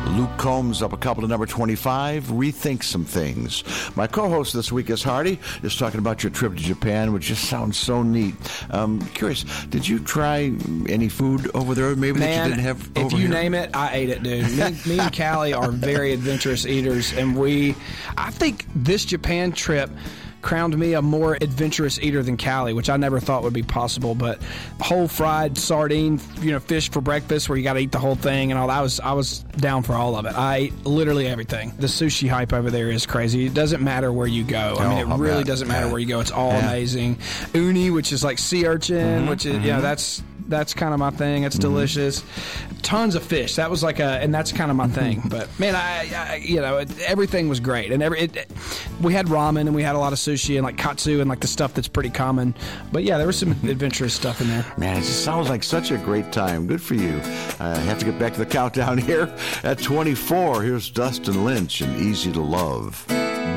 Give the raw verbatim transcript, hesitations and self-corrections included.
Luke Combs up a couple to number twenty-five, Rethink Some Things. My co-host this week is Hardy, is talking about your trip to Japan, which just sounds so neat. Um, curious, did you try any food over there maybe Man, that you didn't have over if you here? name it, I ate it, dude. Me, me and Callie are very adventurous eaters, and we, I think this Japan trip crowned me a more adventurous eater than Callie, which I never thought would be possible. But whole fried sardine, you know, fish for breakfast, where you got to eat the whole thing and all that. I was I was down for all of it. I ate literally everything. The sushi hype over there is crazy. It doesn't matter where you go. I mean, it Oh, really man. doesn't matter Yeah. where you go. It's all Yeah. amazing. Uni, which is like sea urchin, Mm-hmm, which is, mm-hmm. you know, that's that's kind of my thing. It's Mm-hmm. delicious. Tons of fish. That was like a, and that's kind of my thing. But man, I, I you know, it, everything was great, and every it, we had ramen and we had a lot of sushi and like katsu and like the stuff that's pretty common. But yeah, there was some adventurous stuff in there. Man, it just sounds like such a great time. Good for you. I have to get back to the countdown here. At twenty-four, here's Dustin Lynch and Easy to Love.